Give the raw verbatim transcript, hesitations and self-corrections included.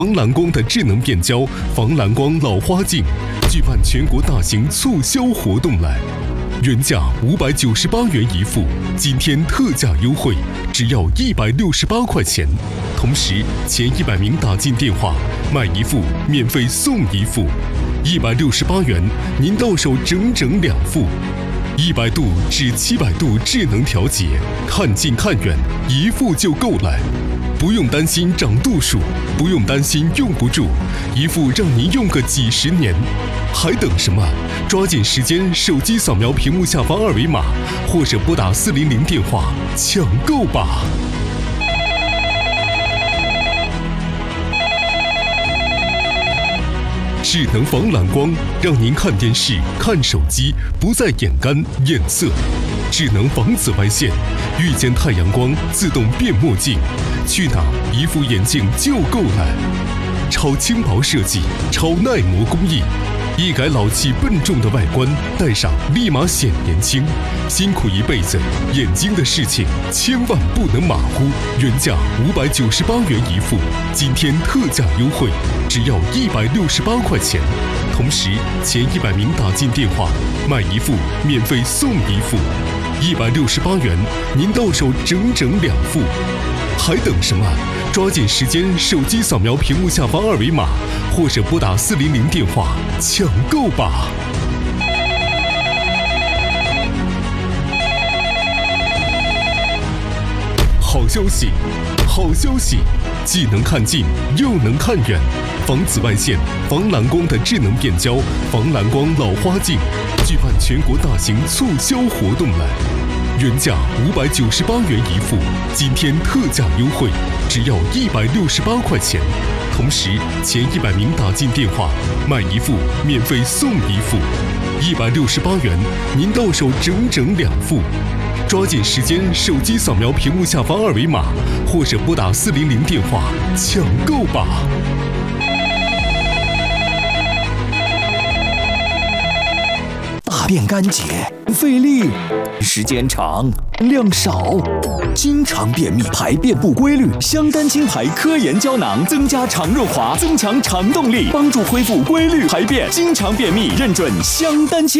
防蓝光的智能变焦防蓝光老花镜举办全国大型促销活动来，原价五百九十八元一副，今天特价优惠，只要一百六十八块钱。同时，前一百名打进电话，买一副免费送一副，一百六十八元，您到手整整两副。一百度至七百度智能调节，看近看远，一副就够了。不用担心长度数，不用担心用不住，一副让您用个几十年。还等什么？抓紧时间，手机扫描屏幕下方二维码，或者拨打四零零电话抢购吧。智能防蓝光，让您看电视、看手机不再眼干眼涩。智能防紫外线，遇见太阳光自动变墨镜，去哪一副眼镜就够了。超轻薄设计，超耐磨工艺，一改老气笨重的外观，戴上立马显年轻。辛苦一辈子，眼睛的事情千万不能马虎。原价五百九十八元一副，今天特价优惠，只要一百六十八块钱。同时，前一百名打进电话，买一副免费送一副，一百六十八元，您到手整整两副。还等什么？抓紧时间，手机扫描屏幕下方二维码，或者拨打四零零电话抢购吧。好消息，好消息！既能看近又能看远，防紫外线、防蓝光的智能变焦防蓝光老花镜举办全国大型促销活动了。原价五百九十八元一副，今天特价优惠，只要一百六十八块钱。同时，前一百名打进电话，买一副免费送一副，一百六十八元，您到手整整两副。抓紧时间，手机扫描屏幕下方二维码，或者拨打四零零电话抢购吧。 大便干结，费力，时间长，量少，经常便秘，排便不规律。香丹清排科研胶囊增加肠润滑，增强肠动力，帮助恢复规律排便。经常便秘，认准香丹清。